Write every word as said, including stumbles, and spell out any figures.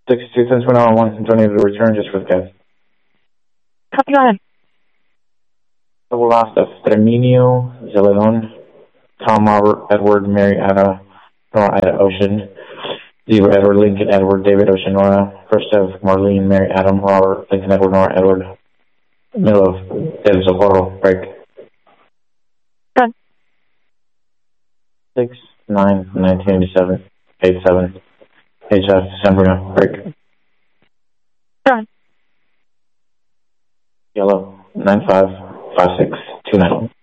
sixty-two cents per hour, one donated to return just for the cats. Copy, go ahead. Double lost of Firmino, Zeledon, Tom Robert, Edward, Mary Ada, Nora Ada Ocean, Zebra Edward, Lincoln Edward, David Ocean, Nora, first of Marlene, Mary Adam, Robert, Lincoln Edward, Nora Edward, middle of Debs of Portal, break. Good. six, nine, nineteen eighty-seven, eighty-seven, H F, December, break. Good. Yellow, nine five five six two nine.